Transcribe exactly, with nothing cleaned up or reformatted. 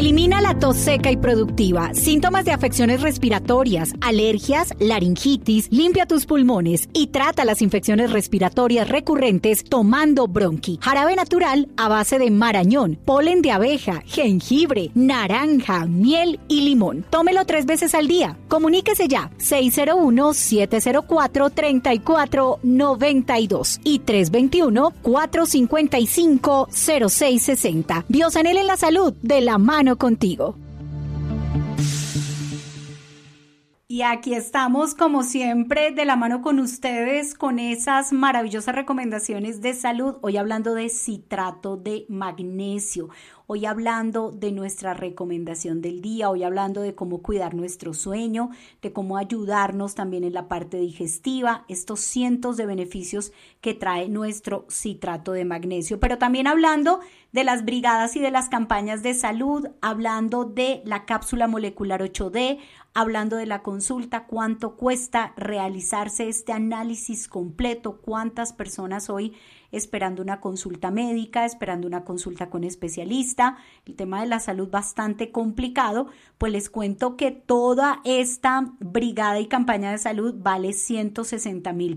Elimina la tos seca y productiva, síntomas de afecciones respiratorias, alergias, laringitis, limpia tus pulmones y trata las infecciones respiratorias recurrentes tomando Bronqui. Jarabe natural a base de marañón, polen de abeja, jengibre, naranja, miel y limón. Tómelo tres veces al día. Comuníquese ya seis cero uno, siete cero cuatro, tres cuatro nueve dos y tres dos uno, cuatro cinco cinco, cero seis seis cero. Biosanel en la salud, de la mano contigo. Y aquí estamos, como siempre, de la mano con ustedes, con esas maravillosas recomendaciones de salud. Hoy hablando de citrato de magnesio. Hoy hablando de nuestra recomendación del día, hoy hablando de cómo cuidar nuestro sueño, de cómo ayudarnos también en la parte digestiva, estos cientos de beneficios que trae nuestro citrato de magnesio, pero también hablando de las brigadas y de las campañas de salud, hablando de la cápsula molecular ocho D, hablando de la consulta, cuánto cuesta realizarse este análisis completo, cuántas personas hoy esperando una consulta médica, esperando una consulta con especialista, el tema de la salud bastante complicado. Pues les cuento que toda esta brigada y campaña de salud vale ciento sesenta mil